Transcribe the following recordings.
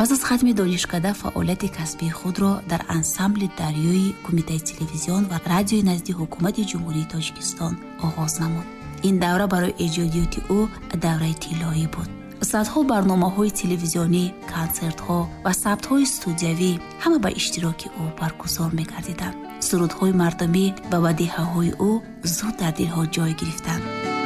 پس از ختم دانشکده فعالیت کسبی خود را در انسامبل دریای کمیته تلویزیون و رادیوی نزد حکومت جمهوری تاجیکستان آغاز نمود. این دوره برای ایجادیات او دوره طلایی بود. صدها برنامه‌های تلویزیونی، کنسرت‌ها و ثبت‌های استودیویی همه به اشتراک او برگزار می‌گردیدند. سرودهای مردمی و بدیهه‌های او زود در دلها جای گرفتند.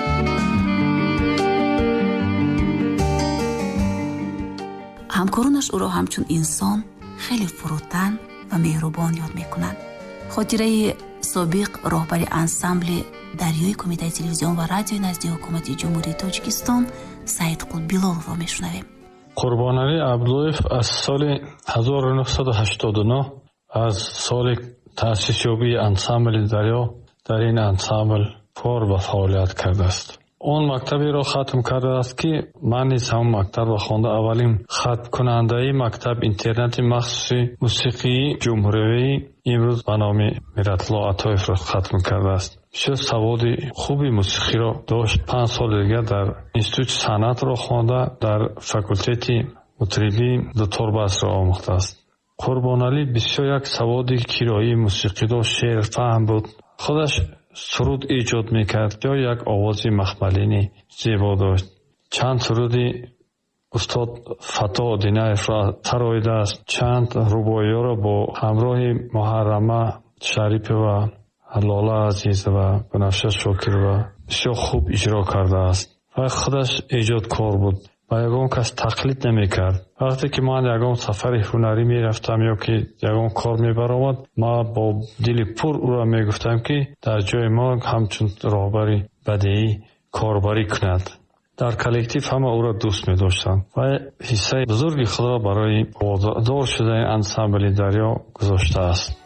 همکارانش او را همچون انسان خیلی فروتن و مهربان یاد می‌کنند. خاطره سابق راهبر انسامبل دریای کمیته تلویزیون و رادیوی نزد حکومت جمهوری تاجیکستان سعید قطبی‌لو را میشنویم. قربانعلی عبداللطیف از سال 1989 از سال تأسیس یابی انسامبل دریا در این انسامبل کار و فعالیت کرده است. اون مکتبی را ختم کرده است که من نیز هم مکتب را خوانده. اولین ختم کننده مکتب اینترنت مخصوصی موسیقی جمهوری امروز به نام میرت‌الله عطایف را ختم کرده است. بسیار سواد خوبی موسیقی را داشت. 5 سال دیگر در اینستیتوت صنعت را خوانده، در فاکولته مطربی دکتر بحث را آموخته است. قربانعلی بسیار یک سواد کرایی موسیقی داشت، شعر فهم بود. خودش سرود ایجاد میکرد یا یک آواز مخملینی زیبا داشت. چند سرودی استاد فتا دینایف را ترایده است. چند رباعی را با همراه محرمه شریف و لاله عزیز و بنفشه شاکر و بسیار خوب اجرا کرده است. و خودش ایجادکار بود. و یگان کس تقلید نمی کرد. وقتی که من یگان سفر هنری می رفتم یا که یگان کار می برآمد، ما با دل پر او را می گفتم که در جای ما همچون راهبری بدیعی کاربری کند. در کلکتیو همه او را دوست می داشتند و حصه بزرگی خود را برای آوازدار شدن انسامبل دریا گذاشته است.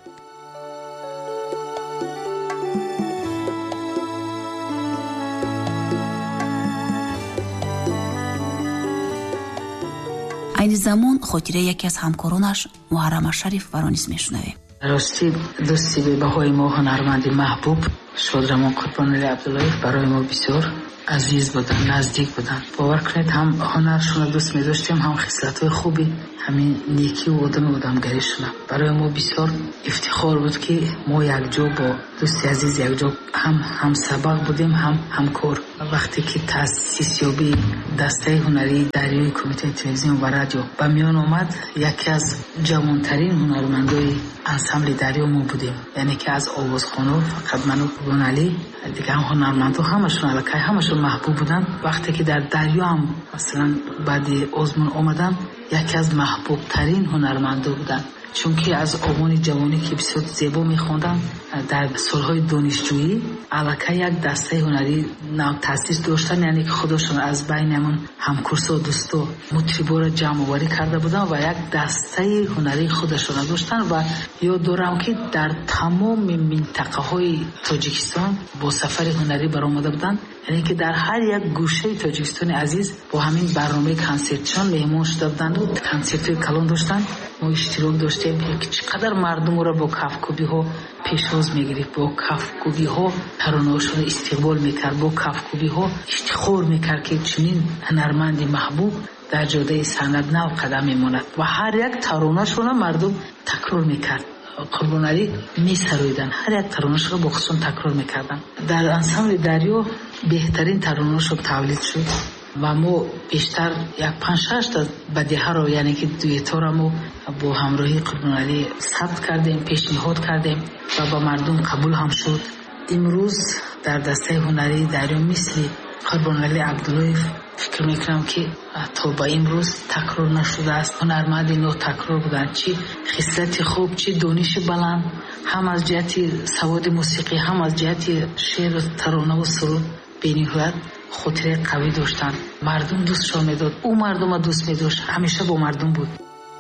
این زمان خاطره یکی از همکارانش محرمه شریف را نیز میشنویم. راستی دوستی به بهای ما هنرمند محبوب شادرمان قربانعلی عبداللطیف برای ما بسیار عزیز بودن، نزدیک بودن. باور کنید هم هنرشون رو دوست می داشتیم، هم خصلت‌های خوبی، همین نیکی و آدمگریشون. برای ما بسیار افتخار بود که ما یک جا با دوستی عزیز یک جا هم سبق بودیم، هم همکار. وقتی که تأسیس یابی دسته هنری دریای کمیته تلویزیون و رادیو به میان آمد، یکی از جوانترین هنرمندای انسامبل دریا ما بودیم. یعنی که از آوازخوان‌ها فقط من و قربانعلی دیگه هم هنرمندا همشون الکی همشون محبوب بودن. وقتی که در دریا هم مثلا بعد آزمون آمدن، یکی از محبوب ترین هنرمندا بودن. چون که از آوان جوانی که بسیار زیبا میخوندن در سالهای دانشجویی الکی یک دسته هنری نو تأسیس داشتن. یعنی که خودشون از بینمون همکورسا دوستا مطربا را جمع آوری کرده بودن و یک دسته هنری خودشون داشتن. و یاد دارم که در تمام منطقه های تاجیکستان با سفر هنری برآمده بودن. یعنی که در هر یک گوشه تاجیکستان عزیز با همین برنامه کنسرتشان مهمان شده بودند و کنسرت‌های کلان داشتن. ما اشتراک داشتیم که چقدر مردم را با کفکوبی ها پیشواز میگرفت، با کفکوبی ها ترانه‌هاشون استقبال میکرد، با کفکوبی ها افتخار میکرد که چنین هنرمندی محبوب در جاده صنعت نو قدم میماند و هر یک ترانه‌شون مردم تکرار میکرد. قربانعلی میسرویدن، هر یک ترانه‌ش را با خودشون تکرار میکردن. در انسامبل دریا بهترین ترانه‌اش تولید شد و ما بیشتر یک 5-6 تا بدیهه رو، یعنی که دویتا رو ما با همراهی قربانعلی ثبت کردیم، پیشنهاد کردیم و با مردم قبول هم شد. امروز در دسته هنری دریا مثل قربانعلی عبداللطیف فکر میکنم که تا با امروز تکرار نشده است. هنرمندی نو تکرار بودن، چی خصلت خوب، چی دانش بلند، هم از جهت سواد موسیقی، هم از جهت شعر و ترانه و سرود بینهایت خاطره قوی داشتن. مردم دوستشان میداد، او مردم دوست میداشت، همیشه با مردم بود.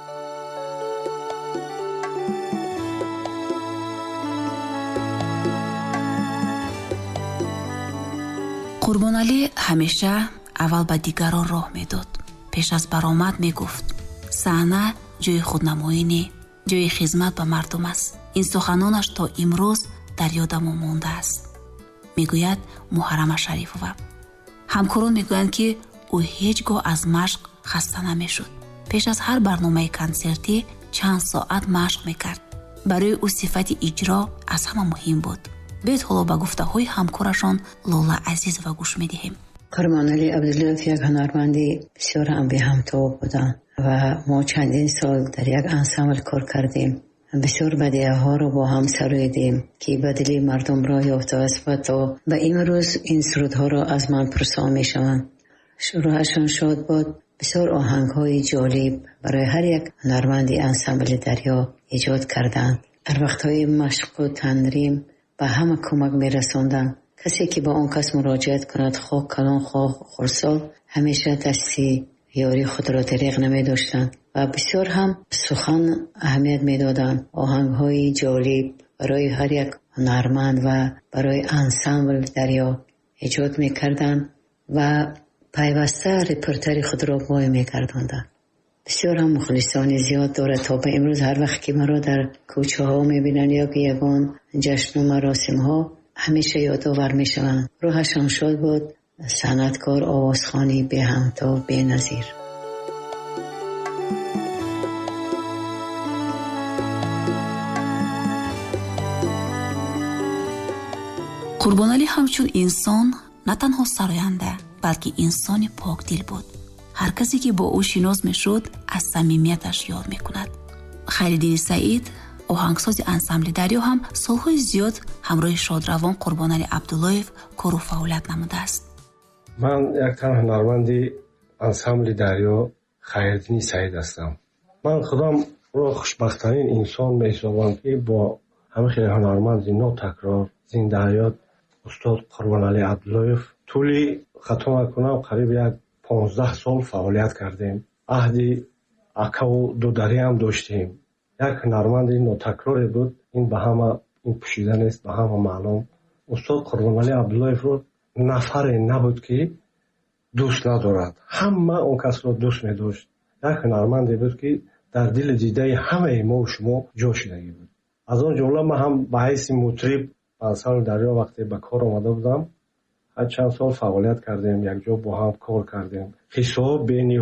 قربانعلی همیشه اول به دیگران راه میداد. پیش از برآمد میگفت صحنه جای خودنمایی نی، جای خدمت به مردم است. این سخنانش تا امروز در یادم مانده است. میگوید محرمه شریفова. همکاران میگویند که او هیچگاه از مشق خسته نمیشد. пеш аз ҳар барномаи консертӣ чанд соат машқ мекард. барои ӯ сифати иҷро аз ҳама муҳим буд. бед ҳоло ба гуфтаҳои ҳамкорашон Лола Азизова гӯш медиҳем. Қурбоналӣ Абдуллоев як ҳунарманди бисёр ҳам беҳамтоb буданд ва мо чандин сол дар як ансамбл кор кардем. бисёр бадиаҳоро бо ҳам сароидем ки ба дили мардум роҳ ёфтааст ва то ба имрӯз ин сурудҳоро аз ман пурсон мешаванд. рӯҳашон шод бод. бисёр оҳангҳои ҷолиб барои ҳар як ҳунарманди ансамбли дарё эҷод карданд. дар вақтҳои машқу танрим ба ҳама кӯмак мерасонданд. касе ки ба он кас муроҷиат кунад, хоҳ калон хоҳ хурсол, ҳамеша дасти ёри худро дриғ намедоштанд ва бисёр ҳам сухан аҳамият медоданд. оҳангҳои ҷолиб барои ҳар як ҳунарманд ва барои ансамбл дарё эҷод мекарданд ва пайваста репертуари худро бой мегардонданд. бисёр ҳам мухлисони зиёд дорад. то ба имрӯз ҳар вақт ки маро дар кӯчаҳо мебинанд ё ки ягон ҷашну маросимҳо ҳамеша ёдовар мешаванд. рӯҳашон шод бод. санъаткор, овозхони беҳамто, беназир. қурбоналӣ ҳамчун инсон на танҳо сароянда, балки инсони покдил буд. ҳар касе ки бо ӯ шинос мешуд, аз самимияташ ёд мекунад. Хайриддини Саид, оҳангсози ансамбли дарё ҳам солҳои зиёд ҳамроҳи шодравон Қурбоналӣ Абдуллоев кору фаъолият намудааст. ман як тан ҳунарманди ансамбли дарё Хайриддини Саид ҳастам. ман худамро хушбахттарин инсон меҳисобам ки бо ҳама хеле ҳунарманди нотакрор зиндаҳаёт устод Қурбоналӣ Абдуллоев тӯли хато накунам қариб як 15 сол фаъолият кардем. аҳди акаву дудариам доштем. як ҳунарманди нотакроре буд. ин ба ҳама ин пӯшида нест, ба ҳама маълум. устод Қурбоналӣ Абдуллоевро нафаре набуд ки дӯст надорад. ҳама он касро дӯст медошт. як ҳунарманде буд ки дар дили дидаи ҳамаи мо шумо ҷо шидагӣ буд. аз он ҷумла ман ҳам ба ҳайси мутриб ба ансамбли дарё вақте ба кор омада будам, ҳар чанд сол фаъолият кардем, якҷо бо ҳам кор кардем. қиссаҳо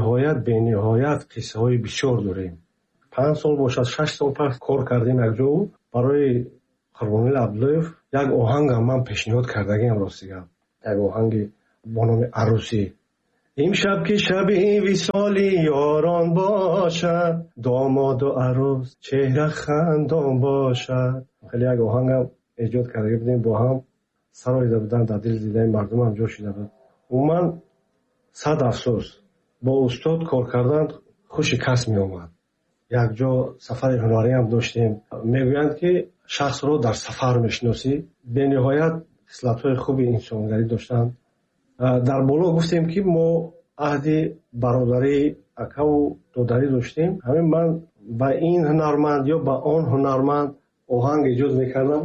бениҳоят қиссаҳои бисёр дорем. 5 сол бошад 6 сол пас кор кардем якҷо. барои Қурбоналӣ Абдуллоев як оҳангам ман пешниҳод кардагиам ростига. як оҳанги бо номи Арӯсӣ. имшаб ки шаби висоли ёрон бошад, домоду арӯс чеҳра хандон бошад. хеле як оҳангам эҷод карда будем бо ҳам. сароида будан дар дили дидаи мардумам ҷо шида буд. умуман 100 афсӯс бо устод кор кардан хуши кас меомад. якҷо сафари ҳунариам доштем. мегӯянд ки шахсро дар сафар мешиносӣ. бениҳоят хислатҳои хуби инсонгарӣ доштанд. дар боло гуфтем ки мо аҳди бародарӣ акаву додарӣ доштем. ҳамин ман ба ин ҳунарманд ё ба он ҳунарманд оҳанг эҷод мекардам.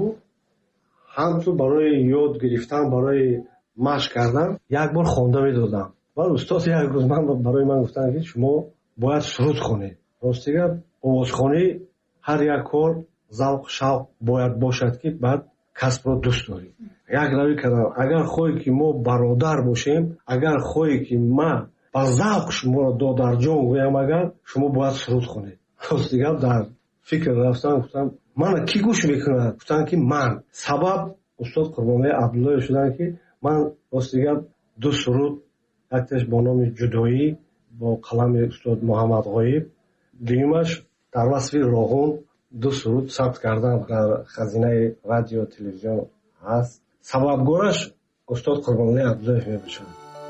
ҳамчу барои ёд гирифтан, барои машқ кардан як бор хонда медодам. баъд устод як рӯз барои ман гуфтанд ки шумо бояд суруд хонед. ростига овозхонӣ ҳар як кор завқ шавқ бояд бошад ки баъд касбро дӯст дорӣ. як равӣ кардам. агар хоҳӣ ки мо бародар бошем, агар хоҳӣ ки ман ба завқ шуморо додарҷон гӯям, агар шумо бояд суруд хонед. ростига дар фикр рафтам. гуфтам мана кӣ гӯш мекунад? гуфтанд ки ман. сабаб устод Қурбоналӣ Абдуллоев шуданд ки ман ростига ду суруд, якташ бо номи ҷудоӣ бо қалами устод Муҳаммад Ғоиб, дуюмаш дар васфи Роғун ду суруд сабт кардам. дар хазинаи радио телевизион ҳаст. сабабгораш устод Қурбоналӣ Абдуллоев мебошад.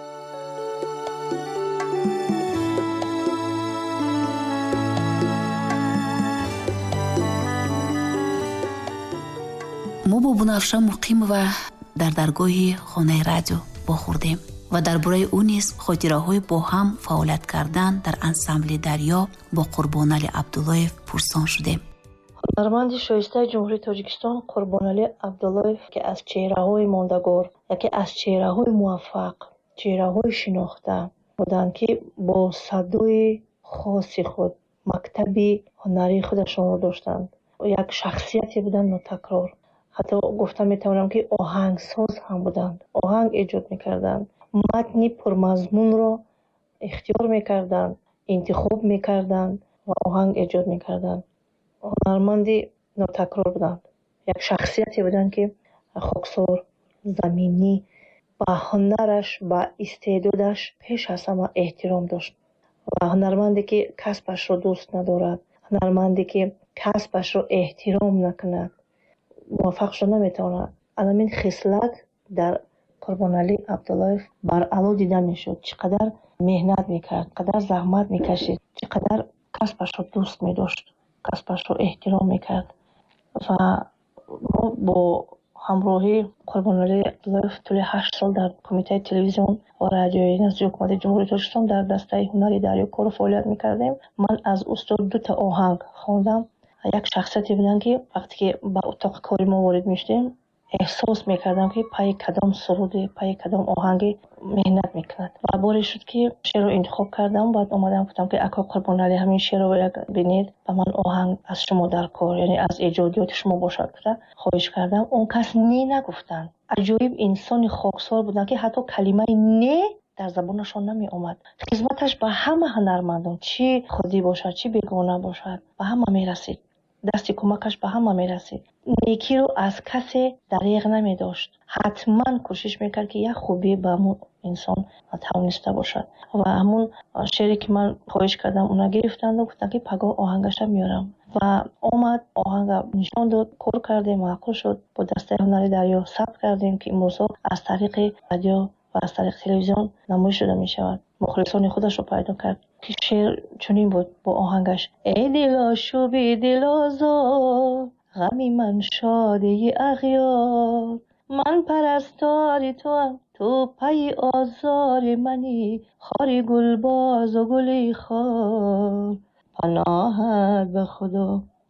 мо бо Бунафша Муқимова дар даргоҳи хонаи радио вохӯрдем ва дар бораи ӯ низ хотираҳои бо ҳам фаъолият кардан дар ансамбли дарё бо Қурбоналӣ Абдуллоев пурсон шудем. ҳунарманди шоистаи ҷумҳурии Тоҷикистон Қурбоналӣ Абдуллоев ки аз чеҳраҳои мондагор, яке аз чеҳраҳои муваффақ, чеҳраҳои шинохта буданд ки бо садои хоси худ мактаби ҳунарии худашонро доштанд. як шахсияте буданд нотакрор. ҳатто гуфта метавонам ки оҳангсоз ҳам буданд. оҳанг эҷод мекарданд. матни пурмазмунро ихтиёр мекарданд. интихоб мекарданд ва оҳанг эҷод мекарданд. ҳунарманди нотакрор буданд. як шахсияте буданд ки хоксор, заминӣ, ба ҳунараш, ба истеъдодаш пеш аз ҳама эҳтиром дошт. ва ҳунарманде ки касбашро дӯст надорад, ҳунарманде ки касбашро эҳтиром накунад, муваффақ шуда наметавонад. аламин хислат дар Қурбоналӣ Абдуллоев баръало дида мешуд. чӣ қадар меҳнат мекард, қадар заҳмат мекашид, чӣ қадар касбашро дӯст медошт, касбашро эҳтиром мекард. ва мо бо ҳамроҳии Қурбоналӣ Абдуллоев тӯли 8 сол дар Кумитаи телевизион ва радиои назди ҳукумати Ҷумҳурии Тоҷикистон дар дастаи ҳунари дарё кору фаъолият мекардем. ман аз устод 2 оҳанг хондам. як шахсияте буданд ки вақте ки ба утоқи кори мо ворид мешудем, эҳсос мекардам ки паи кадом суруди, паи кадом оҳанге меҳнат мекунад. ва боре шуд ки шеърро интихоб кардам. баъд омадам гуфтам ки ако Қурбоналӣ ҳамин шеърро як бинед, ба ман оҳанг аз шумо дар кор, яъне аз эҷодиёти шумо бошад гуфта хоҳиш кардам. он кас не нагуфтанд. аҷоиб инсони хоксор буданд ки ҳатто калимаи не дар забонашон намеомад. хизматаш ба ҳама ҳунармандон, чӣ худӣ бошад, чӣ бегона бошад, ба ҳама мерасид. дасти кӯмакаш ба ҳама мерасид. некиро аз касе дариғ намедошт. ҳатман кӯшиш мекард ки як хубӣ ба ҳамон инсон тавониста бошад. ва ҳамон шеъре ки ман хоҳиш кардам уна гирифтанд ва гуфтанд ки пагоҳ оҳангаша меорам. ва омад, оҳанга нишон дод, кор кардем, маъқул шуд. бо дастаи ҳунари дарё сабт кардем ки имрӯзҳо аз тариқи радио ва аз тариқи телевизион намоиш шуда мешавад. мухлисони худашро пайдо кард. ки шеър чунин буд бо оҳангаш: эй дилошуби дилозор, ғами ман шодии ағёр, ман парастори туам, ту пайи озори манӣ, хори гулбозу гули хор, паноҳат ба худо.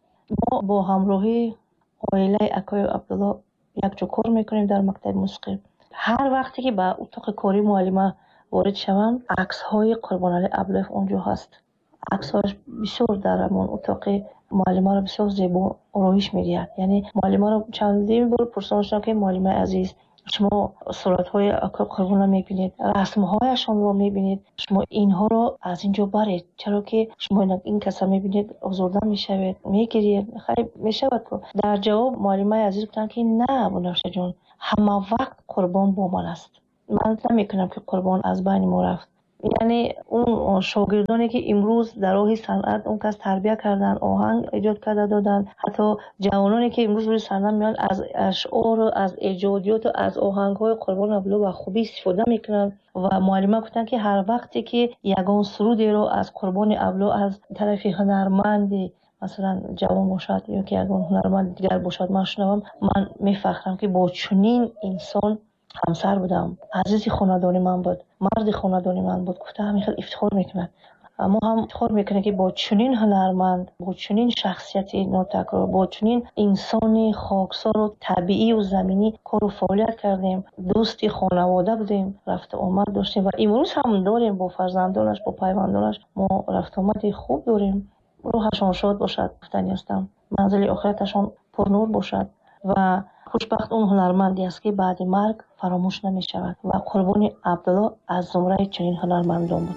мо бо ҳамроҳии оилаи акои Абдулло якҷо кор мекунем дар мактаби мусиқӣ. ҳар вақте ки ба утоқи кори муаллима ворид шавам, аксҳои Қурбоналӣ Абдуллоев онҷо ҳаст. аксҳояш бисёр дар ҳамон утоқи муаллимаро бисёр зебо ороиш медиҳад. яъне муаллимаро чандин бор пурсонидам ки муаллимаи азиз, шумо суратҳои акои Қурбоналӣ мебинед, расмҳояшонро мебинед, шумо инҳоро аз ин ҷо баред, чаро ки шумо ин каса мебинед озурда мешавед, мегиред. хай мешавад. дар ҷавоб муаллимаи азиз гуфтанд ки на Бунавшаҷон, ҳама вақт Қурбон бо ман аст. ман намекунам ки Қурбон аз байни мо рафт. яъне он шогирдоне ки имрӯз дар роҳи санъат он кас тарбия карданд, оҳанг эҷод карда доданд, ҳатто ҷавононе ки имрӯз рӯи саҳна меоянд, аз ашъору аз эҷодиёту аз оҳангҳои Қурбони Абдулло ба хубӣ истифода мекунанд. ва муаллима гуфтанд ки ҳар вақте ки ягон сурудеро аз Қурбони Абдулло аз тарафи ҳунарманди масалан ҷавон бошад ё ки ягон ҳунарманди дигар бошад ман шунавам, ман мефахрам ки бо чунин инсон ҳамсар будам, азизи хонадони ман буд, марди хонадони ман буд. гуфта ҳамин хел ифтихор мекунад. мо ҳам ифтихор мекунем ки бо чунин ҳунарманд, бо чунин шахсияти нотакрор, бо чунин инсони хоксору табиию заминӣ кору фаъолият кардем. дӯсти хонавода будем, рафту омад доштем ва имрӯз ҳам дорем. бо фарзандонаш, бо пайвандонаш мо рафту омади хуб дорем. рӯҳашон шод бошад, гуфтани ҳастам. манзили охираташон пурнур бошад. ва хушбахт он ҳунарманде аст ки баъди марг фаромӯш намешавад. ва Қурбони Абдулло аз зумраи чунин ҳунармандон буд.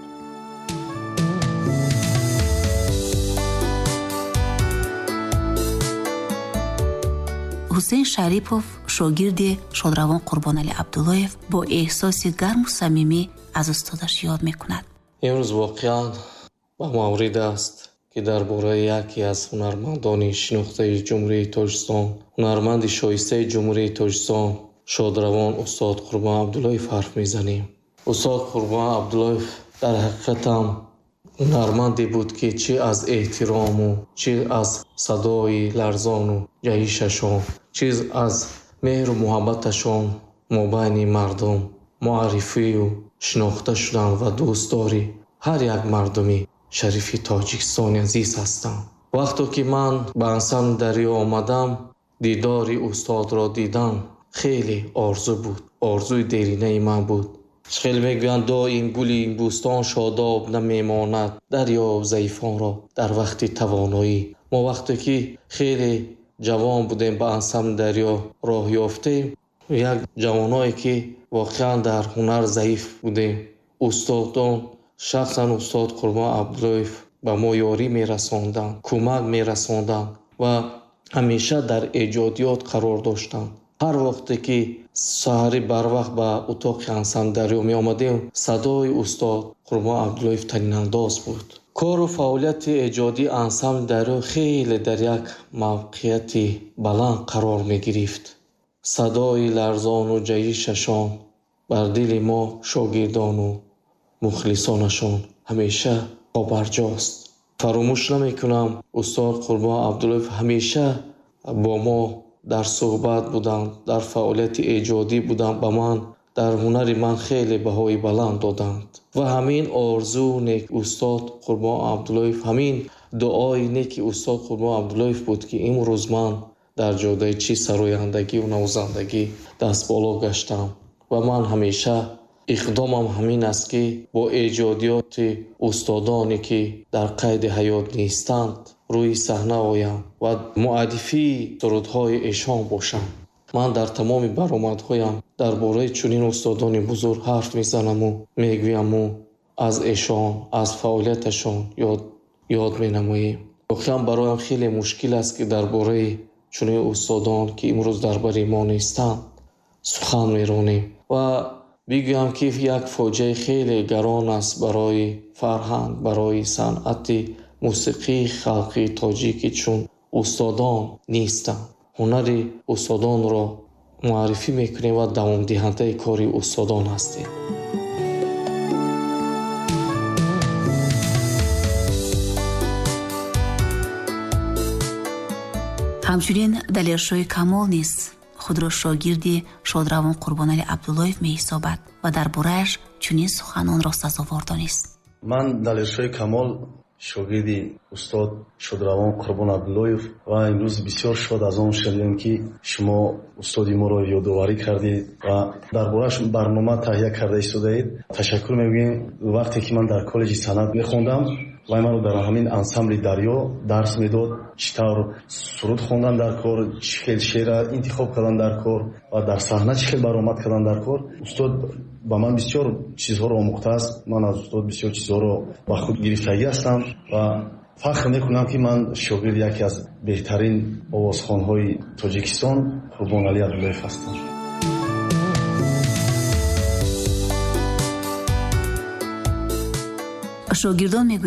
ҳусейн Шарипов, шогирди шодравон Қурбоналӣ Абдуллоев, бо эҳсоси гарму самимӣ аз устодаш ёд мекунад. имрӯз воқеан ба маврид аст ки дар бораи яке аз ҳунармандони шинохтаи Ҷумҳурии Тоҷикистон, ҳунарманди шоистаи Ҷумҳурии Тоҷикистон, шодравон устод Қурбон Абдуллоев ҳарф мезанем. устод Қурбон Абдуллоев дар ҳақиқатам ҳунарманде буд ки чӣ аз эҳтирому, чӣ аз садои ларзону ҷаҳишашон, чӣ аз меҳру муҳаббаташон мобайни мардум муаррифию шинохта шудан ва дӯстдори ҳар як мардуми шарифи Тоҷикистони азиз ҳастам. вақте ки ман ба ансамбли дарё омадам, дидори устодро дидан хеле орзу буд, орзуи деринаи ман буд. хеле мегӯянд доим гули ин бӯстон шодоб намемонад, дарёб заифонро дар вақти тавоноӣ. мо вақте ки хеле ҷавон будем ба ансамбли дарё роҳ ёфтем, як ҷавоное ки воқеан дар ҳунар заиф будем, устодон шахсан устод Қурбон Абдуллоев ба мо ёрӣ мерасонданд, кӯмак мерасонданд ва ҳамеша дар эҷодиёт қарор доштанд. ҳар вақте ки саҳари барвақт ба утоқи ансамбли дарё меомадем, садои устод Қурбон Абдуллоев танинандоз буд. кору фаъолияти эҷодии ансамбли дарё хеле дар як мавқеияти баланд қарор мегирифт. садои ларзону ҷаишашон бар дили мо шогирдону мухлисонашон ҳамеша побарҷост. фаромӯш намекунам, устод Қурбон Абдуллоев ҳамеша бо мо дар суҳбат буданд, дар фаъолияти эҷодӣ буданд, ба ман дар ҳунари ман хеле баҳои баланд доданд. ва ҳамин орзу неки устод Қурбон Абдуллоев, ҳамин дуои неки устод Қурбон Абдуллоев буд ки имрӯз ман дар ҷодаи чӣ сарояндагӣ ва навозандагӣ дастболо гаштам. ва ман ҳамеша иқдомам ҳамин аст ки бо эҷодиёти устодоне ки дар қайди ҳаёт нестанд рӯи саҳна оям ва муаддифи сурудҳои эшон бошам. ман дар тамоми баромадҳоям дар бораи чунин устодони бузург ҳарф мезанаму мегӯяму аз эшон, аз фаъолияташон ёд менамоем. воқеан бароям хеле мушкил аст ки дар бораи чунин устодон ки имрӯз дар бари мо нестанд сухан меронем ва бигӯям ки як фоҷиаи хеле гарон аст барои фарҳанг, барои санъати мусиқии халқии тоҷик ки чун устодон нестанд. ҳунари устодонро муаррифӣ мекунем ва давомдиҳандаи кори устодон ҳастем. ҳамчунин Далершои Камол низ худро шогирди шодравон Қурбонали Абдуллоев меҳисобад ва дар борааш чунин суханонро сазовор донист. ман Далершои Камол шогирди устод шодравон Қурбон Абдуллоев ва имрӯз бисёр шод аз он шудем ки шумо устоди моро ёдоварӣ кардед ва дар борааш барнома таҳия карда истодаед. ташаккур мегӯем. вақте ки ман дар коллеҷи санъат мехондам, вай маро дар ҳамин ансамбли дарё дарс медод, чӣ тавр суруд хондан дар кор, чӣ хел шеъра интихоб кардан дар кор ва дар саҳна чӣ хел баромад кардан дар кор. устод ба ман бисёр чизҳоро омӯхтааст. ман аз устод бисёр чизҳоро ба худ гирифтагӣ ҳастам ва фахр мекунам ки ман шогирди яке аз беҳтарин овозхонҳои Тоҷикистон Қурбонали Абдуллоев ҳастам. шогирдон